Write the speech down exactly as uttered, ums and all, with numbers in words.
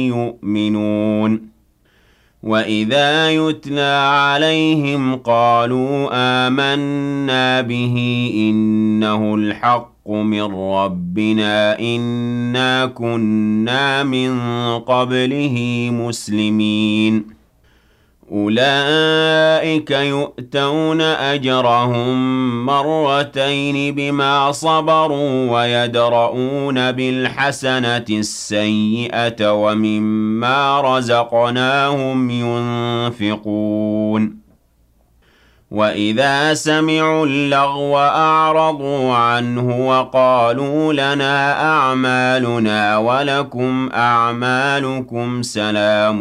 يؤمنون وَإِذَا يُتْلَىٰ عَلَيْهِمْ قَالُوا آمَنَّا بِهِ إِنَّهُ الْحَقُّ مِن رَّبِّنَا إِنَّا كُنَّا مِن قَبْلِهِ مُسْلِمِينَ أُولَٰئِكَ يُؤْتَوْنَ أَجْرَهُم مَّرَّتَيْنِ بِمَا صَبَرُوا وَيَدْرَءُونَ بِالْحَسَنَةِ السَّيِّئَةَ وَمِمَّا رَزَقْنَاهُمْ يُنفِقُونَ وَإِذَا سَمِعُوا اللَّغْوَ أَعْرَضُوا عَنْهُ وَقَالُوا لَنَا أَعْمَالُنَا وَلَكُمْ أَعْمَالُكُمْ سَلَامٌ